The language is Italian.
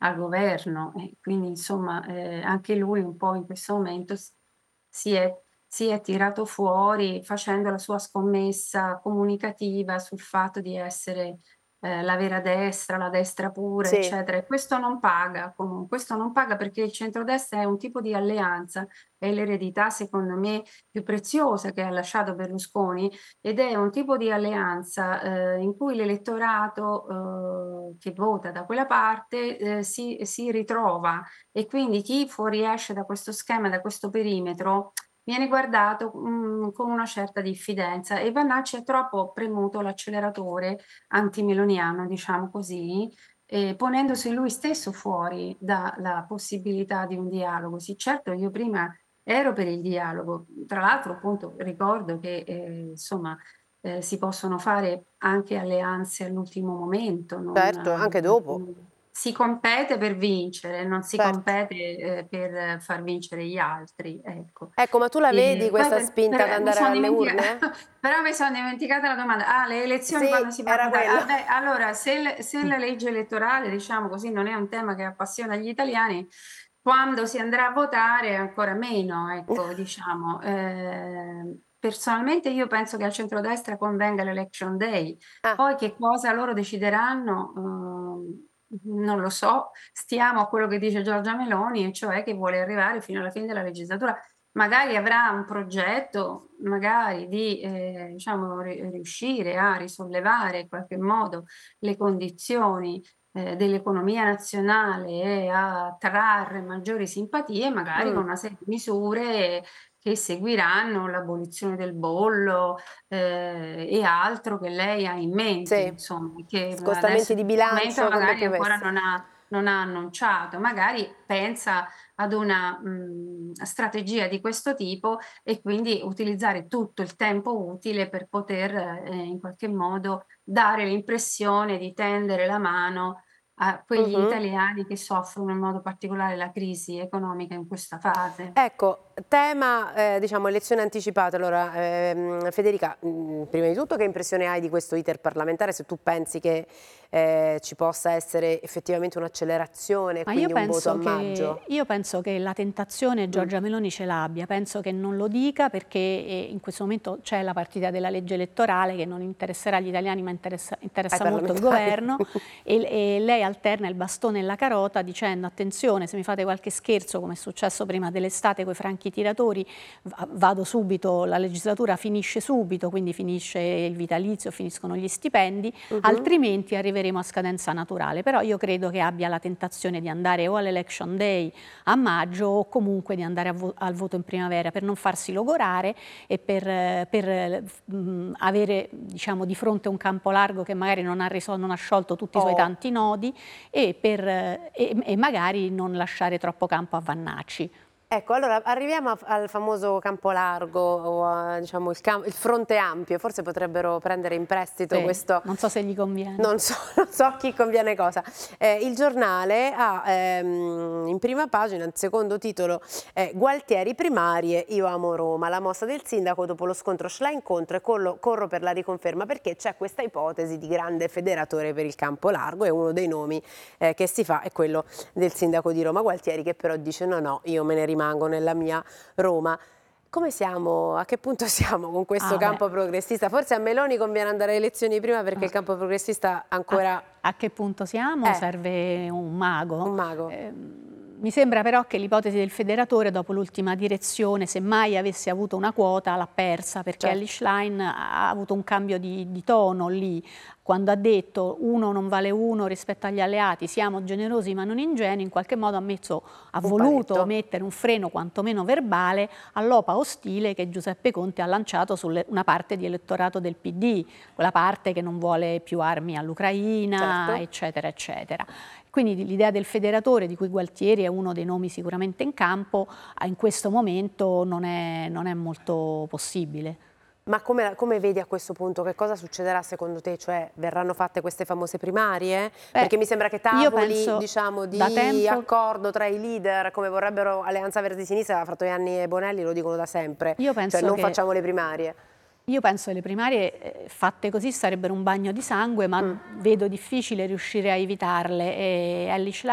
al governo e quindi insomma, anche lui un po' in questo momento si è si è tirato fuori facendo la sua scommessa comunicativa sul fatto di essere, la vera destra, la destra pura, Sì, eccetera. E questo non paga questo non paga perché il centrodestra è un tipo di alleanza, è l'eredità secondo me più preziosa che ha lasciato Berlusconi, ed è un tipo di alleanza, in cui l'elettorato, che vota da quella parte, si ritrova e quindi chi fuoriesce da questo schema, da questo perimetro, viene guardato, con una certa diffidenza e Vannacci ha troppo premuto l'acceleratore antimeloniano, diciamo così, ponendosi lui stesso fuori dalla possibilità di un dialogo. Sì, certo, io prima ero per il dialogo. Tra l'altro, appunto, ricordo che, insomma, si possono fare anche alleanze all'ultimo momento, certo, anche dopo. si compete per vincere, non si Certo. compete, per far vincere gli altri, ecco. Ecco, ma tu la vedi Poi questa spinta ad mi andare son alle dimentica urne? però mi son dimenticata la domanda. Ah, le elezioni Sì, quando si va a era votare. quello. Ah beh, allora se la legge elettorale, diciamo così, non è un tema che appassiona gli italiani, quando si andrà a votare ancora meno, ecco, diciamo. Personalmente io penso che al centrodestra convenga l'election day. Ah, Poi che cosa loro decideranno, non lo so, stiamo a quello che dice Giorgia Meloni, e cioè che vuole arrivare fino alla fine della legislatura. Magari avrà un progetto, magari di, diciamo riuscire a risollevare in qualche modo le condizioni, dell'economia nazionale e a trarre maggiori simpatie, magari con mh, una serie di misure che seguiranno, l'abolizione del bollo, e altro che lei ha in mente, sì. insomma, che adesso Scostamenti in di questo momento bilancio quando magari ancora piovesse. non ha annunciato. Magari pensa ad una, strategia di questo tipo e quindi utilizzare tutto il tempo utile per poter, in qualche modo dare l'impressione di tendere la mano a quegli Mh-mh. italiani che soffrono in modo particolare la crisi economica in questa fase. Ecco, tema, diciamo elezioni anticipate. Allora, Federica, prima di tutto che impressione hai di questo iter parlamentare, se tu pensi che, ci possa essere effettivamente un'accelerazione e Ma quindi un voto a maggio? io penso che la tentazione Mh. Giorgia Meloni ce l'abbia, penso che non lo dica perché, in questo momento c'è la partita della legge elettorale che non interesserà gli italiani ma Ai interessa molto il parlamentari. governo e lei alterna il bastone e la carota dicendo: "Attenzione, se mi fate qualche scherzo, come è successo prima dell'estate coi franchi tiratori, vado subito, la legislatura finisce subito, quindi finisce il vitalizio, finiscono gli stipendi, Mh-mh. altrimenti arriveremo a scadenza naturale". Però io credo che abbia la tentazione di andare o all'election day a maggio o comunque di andare al voto in primavera per non farsi logorare e per avere, diciamo, di fronte un campo largo che magari non ha sciolto tutti i suoi Oh. tanti nodi e magari non lasciare troppo campo a Vannacci. Ecco, allora arriviamo al famoso campo largo o a, diciamo, il fronte ampio. Forse potrebbero prendere in prestito Sì, questo, non so se gli conviene. non so, non so a chi conviene cosa. Il giornale ha in prima pagina, il secondo titolo, Gualtieri primarie, io amo Roma, la mossa del sindaco dopo lo scontro Schlein contro e corro per la riconferma perché c'è questa ipotesi di grande federatore per il campo largo e uno dei nomi che si fa è quello del sindaco di Roma Gualtieri, che però dice no no, io me ne rimango nella mia Roma. Come siamo, a che punto siamo con questo Ah beh. campo progressista? Forse a Meloni conviene andare alle elezioni prima perché il campo progressista A ancora a che punto siamo? è Serve un mago. un mago. Mi sembra però che l'ipotesi del federatore dopo l'ultima direzione, se mai avesse avuto una quota, l'ha persa, perché Elly Certo, Schlein ha avuto un cambio di tono lì, quando ha detto uno non vale uno rispetto agli alleati, siamo generosi ma non ingenui, in qualche modo ha un voluto paletto. mettere un freno quantomeno verbale all'opa ostile che Giuseppe Conte ha lanciato su una parte di elettorato del PD, quella parte che non vuole più armi all'Ucraina, Certo. eccetera, eccetera. Quindi l'idea del federatore, di cui Gualtieri è uno dei nomi sicuramente in campo, in questo momento non è molto possibile. Ma come vedi a questo punto? Che cosa succederà secondo te? Cioè verranno fatte queste famose primarie? Beh, Perché mi sembra che io tavoli, penso diciamo, da di tempo accordo tra i leader, come vorrebbero Alleanza Verdi Sinistra, Fratoianni e Bonelli, lo dicono da sempre. io Cioè penso non che facciamo le primarie. Io penso che le primarie fatte così sarebbero un bagno di sangue, ma Mm. vedo difficile riuscire a evitarle. E Elly